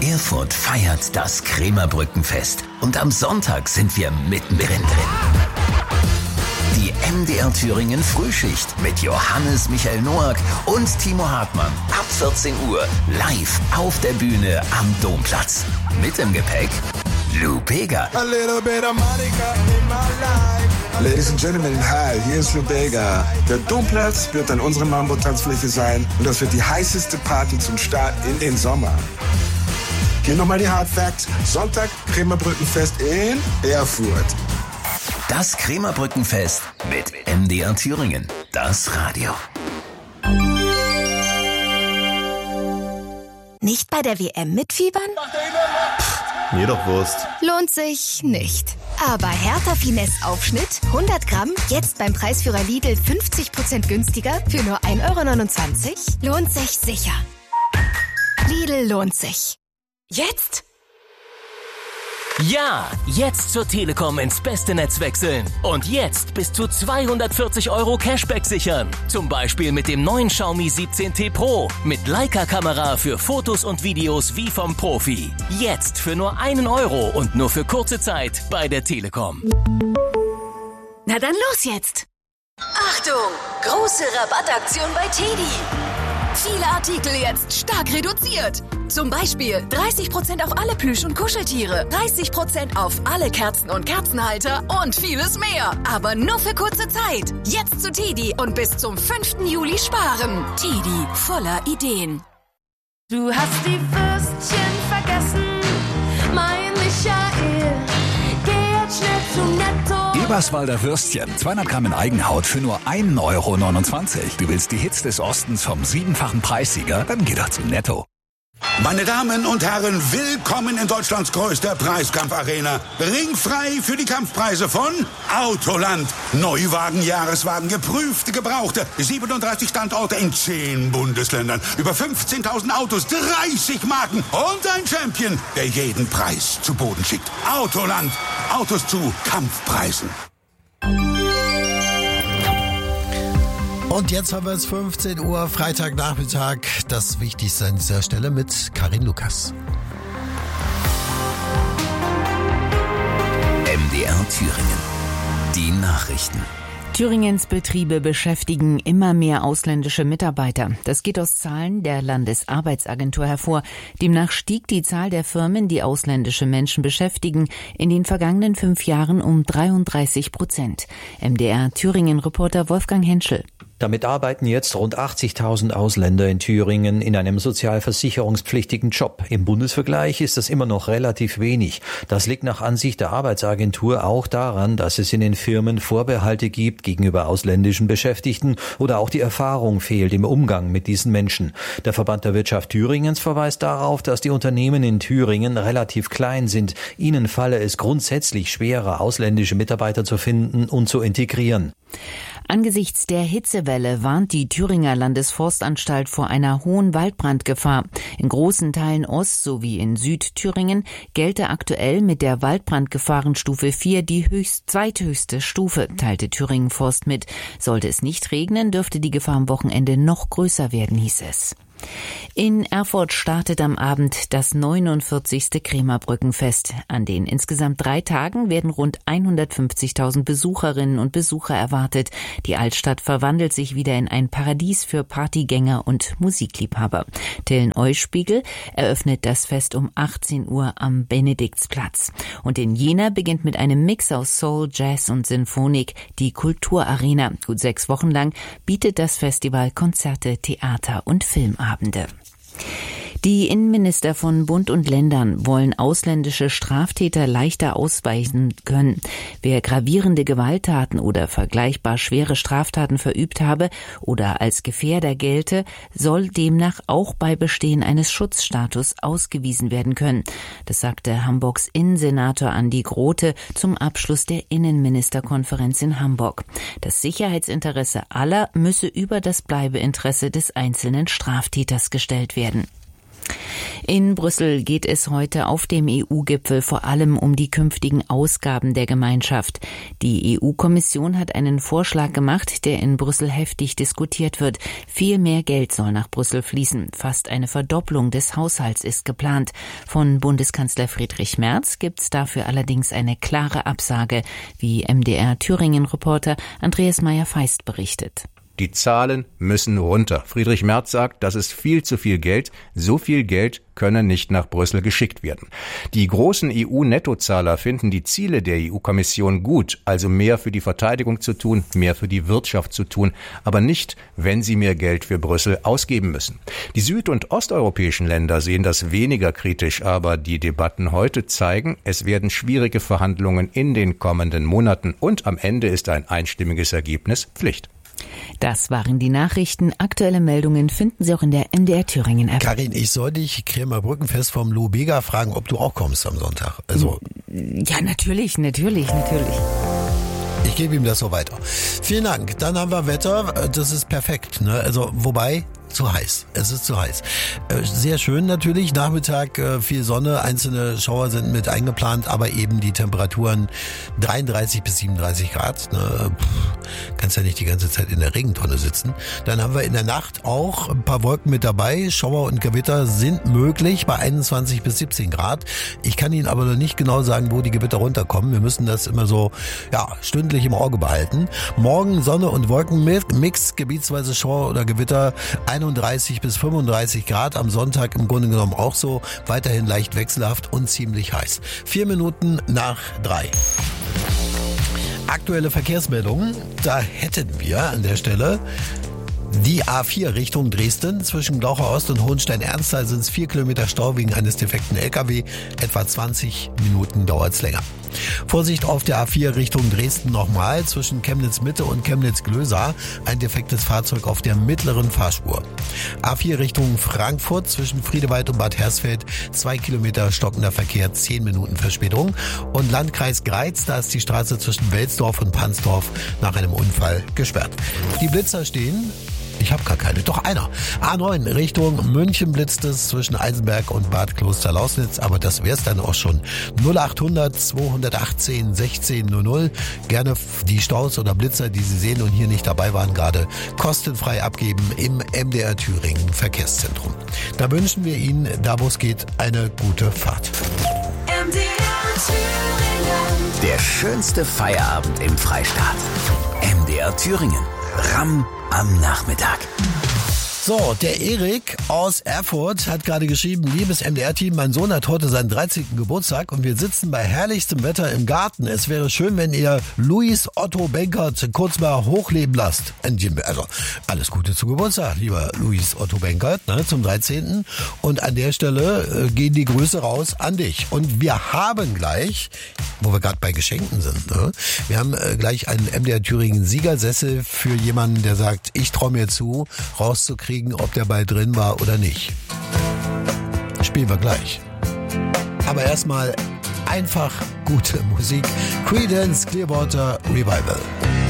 Erfurt feiert das Krämerbrückenfest und am Sonntag sind wir mittendrin drin. Die MDR Thüringen Frühschicht mit Johannes Michael Noack und Timo Hartmann ab 14 Uhr live auf der Bühne am Domplatz. Mit im Gepäck Lou Bega. A little bit of Monica in my life. Ladies and Gentlemen, hi, hier ist Lou Bega. Der Domplatz wird dann unsere Mambo-Tanzfläche sein und das wird die heißeste Party zum Start in den Sommer. Hier nochmal die Hard Facts. Sonntag Krämerbrückenfest in Erfurt. Das Krämerbrückenfest mit MDR Thüringen, das Radio. Nicht bei der WM mitfiebern? Mir doch Wurst. Lohnt sich nicht. Aber Hertha Finesse Aufschnitt, 100 Gramm, jetzt beim Preisführer Lidl 50% günstiger für nur 1,29 €? Lohnt sich sicher. Lidl lohnt sich. Jetzt? Ja, jetzt zur Telekom ins beste Netz wechseln. Und jetzt bis zu 240 € Cashback sichern. Zum Beispiel mit dem neuen Xiaomi 17T Pro. Mit Leica-Kamera für Fotos und Videos wie vom Profi. Jetzt für nur 1 € und nur für kurze Zeit bei der Telekom. Na dann los jetzt. Achtung! Große Rabattaktion bei TEDi. Viele Artikel jetzt stark reduziert. Zum Beispiel 30% auf alle Plüsch- und Kuscheltiere, 30% auf alle Kerzen und Kerzenhalter und vieles mehr. Aber nur für kurze Zeit. Jetzt zu TEDi und bis zum 5. Juli sparen. TEDi, voller Ideen. Du hast die Würstchen vergessen, mein Michael. Geh jetzt schnell zu Netto. Eberswalder Würstchen, 200 Gramm in Eigenhaut für nur 1,29 €. Du willst die Hits des Ostens vom 7-fachen Preissieger? Dann geh doch zu Netto. Meine Damen und Herren, willkommen in Deutschlands größter Preiskampfarena. Ringfrei für die Kampfpreise von Autoland. Neuwagen, Jahreswagen, geprüfte, gebrauchte. 37 Standorte in 10 Bundesländern. Über 15.000 Autos, 30 Marken und ein Champion, der jeden Preis zu Boden schickt. Autoland. Autos zu Kampfpreisen. Und jetzt haben wir es 15 Uhr, Freitagnachmittag. Das Wichtigste an dieser Stelle mit Karin Lukas. MDR Thüringen. Die Nachrichten. Thüringens Betriebe beschäftigen immer mehr ausländische Mitarbeiter. Das geht aus Zahlen der Landesarbeitsagentur hervor. Demnach stieg die Zahl der Firmen, die ausländische Menschen beschäftigen, in den vergangenen 5 Jahren um 33%. MDR Thüringen-Reporter Wolfgang Henschel. Damit arbeiten jetzt rund 80.000 Ausländer in Thüringen in einem sozialversicherungspflichtigen Job. Im Bundesvergleich ist das immer noch relativ wenig. Das liegt nach Ansicht der Arbeitsagentur auch daran, dass es in den Firmen Vorbehalte gibt gegenüber ausländischen Beschäftigten oder auch die Erfahrung fehlt im Umgang mit diesen Menschen. Der Verband der Wirtschaft Thüringens verweist darauf, dass die Unternehmen in Thüringen relativ klein sind. Ihnen falle es grundsätzlich schwerer, ausländische Mitarbeiter zu finden und zu integrieren. Angesichts der Hitzewelle warnt die Thüringer Landesforstanstalt vor einer hohen Waldbrandgefahr. In großen Teilen Ost- sowie in Südthüringen gelte aktuell mit der Waldbrandgefahrenstufe 4 die zweithöchste Stufe, teilte Thüringen Forst mit. Sollte es nicht regnen, dürfte die Gefahr am Wochenende noch größer werden, hieß es. In Erfurt startet am Abend das 49. Krämerbrückenfest. An den insgesamt 3 Tagen werden rund 150.000 Besucherinnen und Besucher erwartet. Die Altstadt verwandelt sich wieder in ein Paradies für Partygänger und Musikliebhaber. Tillen Euspiegel eröffnet das Fest um 18 Uhr am Benediktsplatz. Und in Jena beginnt mit einem Mix aus Soul, Jazz und Sinfonik die Kulturarena. Gut 6 Wochen lang bietet das Festival Konzerte, Theater und Filmabende. Die Innenminister von Bund und Ländern wollen ausländische Straftäter leichter ausweisen können. Wer gravierende Gewalttaten oder vergleichbar schwere Straftaten verübt habe oder als Gefährder gelte, soll demnach auch bei Bestehen eines Schutzstatus ausgewiesen werden können. Das sagte Hamburgs Innensenator Andi Grote zum Abschluss der Innenministerkonferenz in Hamburg. Das Sicherheitsinteresse aller müsse über das Bleibeinteresse des einzelnen Straftäters gestellt werden. In Brüssel geht es heute auf dem EU-Gipfel vor allem um die künftigen Ausgaben der Gemeinschaft. Die EU-Kommission hat einen Vorschlag gemacht, der in Brüssel heftig diskutiert wird. Viel mehr Geld soll nach Brüssel fließen. Fast eine Verdopplung des Haushalts ist geplant. Von Bundeskanzler Friedrich Merz gibt's dafür allerdings eine klare Absage, wie MDR-Thüringen-Reporter Andreas Meyer-Feist berichtet. Die Zahlen müssen runter. Friedrich Merz sagt, das ist viel zu viel Geld. So viel Geld könne nicht nach Brüssel geschickt werden. Die großen EU-Nettozahler finden die Ziele der EU-Kommission gut, also mehr für die Verteidigung zu tun, mehr für die Wirtschaft zu tun, aber nicht, wenn sie mehr Geld für Brüssel ausgeben müssen. Die süd- und osteuropäischen Länder sehen das weniger kritisch, aber die Debatten heute zeigen, es werden schwierige Verhandlungen in den kommenden Monaten und am Ende ist ein einstimmiges Ergebnis Pflicht. Das waren die Nachrichten. Aktuelle Meldungen finden Sie auch in der MDR Thüringen App. Karin, ich soll dich Krämer Brückenfest vom Lou Bega fragen, ob du auch kommst am Sonntag. Also ja, natürlich. Ich gebe ihm das so weiter. Vielen Dank. Dann haben wir Wetter. Das ist perfekt, ne? Also wobei zu heiß. Es ist zu heiß. Sehr schön natürlich. Nachmittag viel Sonne. Einzelne Schauer sind mit eingeplant, aber eben die Temperaturen 33 bis 37 Grad. Ne? Kannst ja nicht die ganze Zeit in der Regentonne sitzen. Dann haben wir in der Nacht auch ein paar Wolken mit dabei. Schauer und Gewitter sind möglich bei 21 bis 17 Grad. Ich kann Ihnen aber noch nicht genau sagen, wo die Gewitter runterkommen. Wir müssen das immer so stündlich im Auge behalten. Morgen Sonne und Wolkenmix, gebietsweise Schauer oder Gewitter 31 bis 35 Grad, am Sonntag im Grunde genommen auch so, weiterhin leicht wechselhaft und ziemlich heiß. 4 Minuten nach 3. Aktuelle Verkehrsmeldungen, da hätten wir an der Stelle die A4 Richtung Dresden. Zwischen Glaucher Ost und Hohenstein-Ernsthal sind es 4 Kilometer Stau wegen eines defekten LKW. Etwa 20 Minuten dauert es länger. Vorsicht auf der A4 Richtung Dresden nochmal. Zwischen Chemnitz Mitte und Chemnitz Glösa ein defektes Fahrzeug auf der mittleren Fahrspur. A4 Richtung Frankfurt zwischen Friedewald und Bad Hersfeld 2 Kilometer stockender Verkehr, 10 Minuten Verspätung. Und Landkreis Greiz, da ist die Straße zwischen Welsdorf und Pansdorf nach einem Unfall gesperrt. Die Blitzer stehen. Ich habe gar keine, doch einer. A9 Richtung München blitzt es zwischen Eisenberg und Bad Kloster-Lausnitz, aber das wär's dann auch schon. 0800 218 1600. Gerne die Staus oder Blitzer, die Sie sehen und hier nicht dabei waren, gerade kostenfrei abgeben im MDR Thüringen Verkehrszentrum. Da wünschen wir Ihnen, da wo es geht, eine gute Fahrt. MDR Thüringen. Der schönste Feierabend im Freistaat. MDR Thüringen. Ramm am Nachmittag. So, der Erik aus Erfurt hat gerade geschrieben, liebes MDR-Team, mein Sohn hat heute seinen 13. Geburtstag und wir sitzen bei herrlichstem Wetter im Garten. Es wäre schön, wenn ihr Luis Otto Benkert kurz mal hochleben lasst. Also, alles Gute zum Geburtstag, lieber Luis Otto Benkert, ne, zum 13. Und an der Stelle gehen die Grüße raus an dich. Und wir haben gleich, wo wir gerade bei Geschenken sind, ne, wir haben gleich einen MDR Thüringen Siegersessel für jemanden, der sagt, ich traue mir zu, rauszukriegen, ob der Ball drin war oder nicht. Spielen wir gleich. Aber erstmal einfach gute Musik. Creedence Clearwater Revival.